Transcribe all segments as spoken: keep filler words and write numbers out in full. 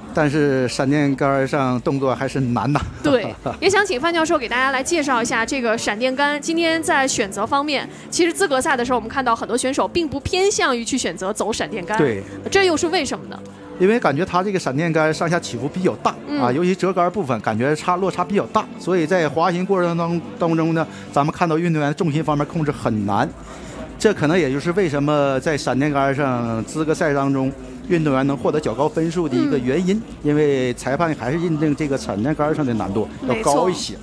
但是闪电杆上动作还是难呐。 对，也想请范教授给大家来介绍一下这个闪电杆。今天在选择方面，其实资格赛的时候，我们看到很多选手并不偏向于去选择走闪电杆。 对， 这又是为什么呢？ 因为感觉它这个闪电杆上下起伏比较大、嗯、啊，尤其折杆部分感觉差落差比较大，所以在滑行过程当当中呢，咱们看到运动员重心方面控制很难。这可能也就是为什么在闪电杆上资格赛当中运动员能获得较高分数的一个原因，嗯、因为裁判还是认定这个闪电杆上的难度要高一些。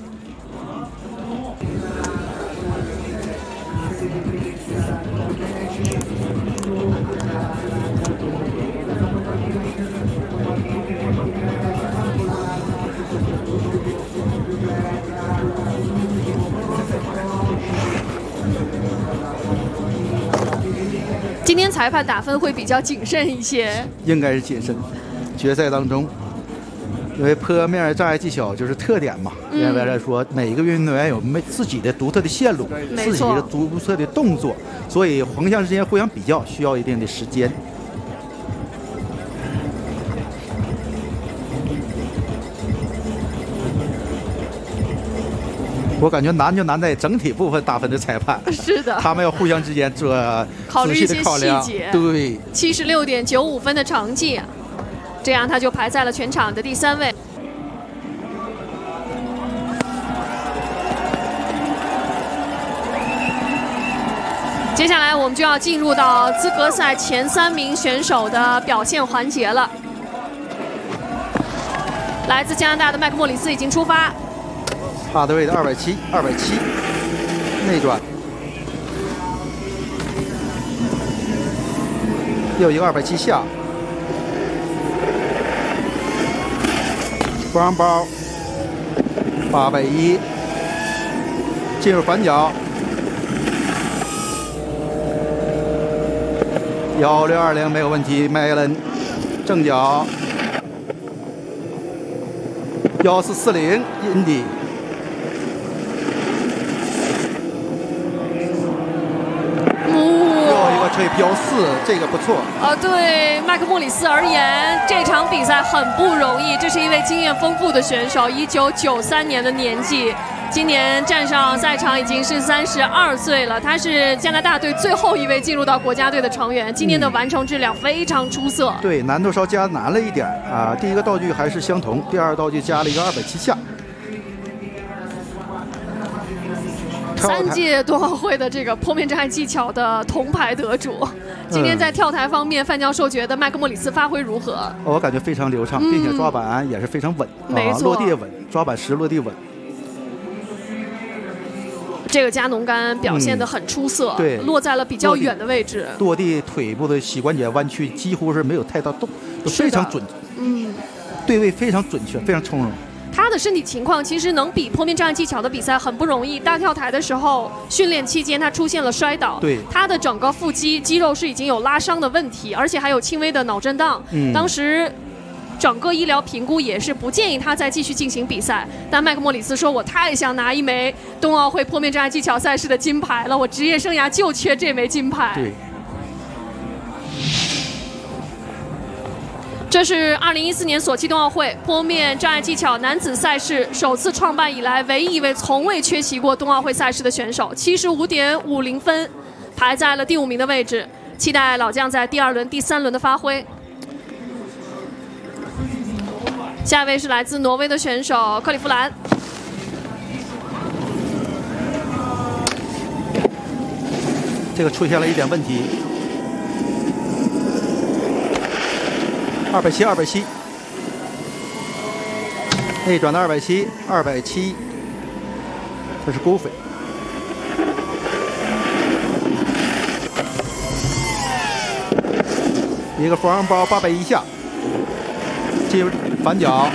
今天裁判打分会比较谨慎一些， 应该是谨慎。决赛当中，因为坡面障碍技巧就是特点嘛，应该来说，每一个运动员有没自己的独特的线路，自己的独特的动作，所以横向之间互相比较需要一定的时间。我感觉难就难在整体部分打分的裁判， 是的， 他们要互相之间做仔细的考量， 考虑一些细节。 对， 七十六点九五分的成绩，这样他就排在了全场的第三位。接下来我们就要进入到资格赛前三名选手的表现环节了。来自加拿大的麦克莫里斯已经出发。 帕德瑞的二百七，二百七，内转，又一个二百七下，双包，八百一，进入反脚，幺六二零没有问题，麦伦正脚，幺四四零，印第。吹标四，这个不错。 呃，对麦克莫里斯而言，这场比赛很不容易。这是一位经验丰富的选手，一九九三年的年纪，今年站上赛场已经是三十二岁了。他是加拿大队最后一位进入到国家队的成员，今年的完成质量非常出色。 嗯、对，难度稍加难了一点啊。第一个道具还是相同，第二个道具加了一个二百七下。 三届冬奥会的这个坡面障碍技巧的铜牌得主，今天在跳台方面，范教授觉得麦克莫里斯发挥如何？ 我感觉非常流畅，并且抓板也是非常稳， 嗯、没错， 落地稳，抓板实，落地稳。 这个加农杆表现得很出色， 嗯、对， 落在了比较远的位置， 落地腿部的膝关节弯曲几乎是没有太大动，非常准， 嗯， 对位非常准确，非常从容。 他的身体情况其实能比坡面障碍技巧的比赛很不容易。大跳台的时候，训练期间他出现了摔倒， 对， 他的整个腹肌肌肉是已经有拉伤的问题，而且还有轻微的脑震荡。 嗯， 当时整个医疗评估也是不建议他再继续进行比赛。但麦克莫里斯说：“我太想拿一枚冬奥会坡面障碍技巧赛事的金牌了，我职业生涯就缺这枚金牌。” 对。 这是二零一四年索契冬奥会坡面障碍技巧男子赛事首次创办以来唯一一位从未缺席过冬奥会赛事的选手，七十五点五零分，排在了第五名的位置。期待老将在第二轮、第三轮的发挥。下一位是来自挪威的选手克里夫兰。 这个出现了一点问题。二百七，二百七，内转的二百七，二百七，这是勾飞。一个双包八百一下，进入反脚，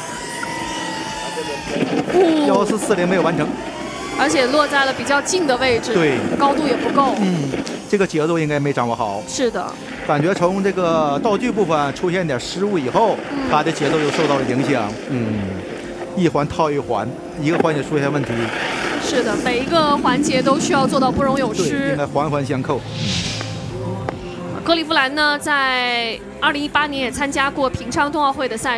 幺四四零没有完成， 而且落在了比较近的位置， 对， 高度也不够， 嗯，这个节奏应该没掌握好。 是的。 感觉从这个道具部分出现点失误以后，嗯、他的节奏又受到了影响。嗯，一环套一环，一个环节出现问题。 是的，每一个环节都需要做到不容有失， 应该环环相扣。 克利夫兰呢，在二零一八年也参加过平昌冬奥会的赛事。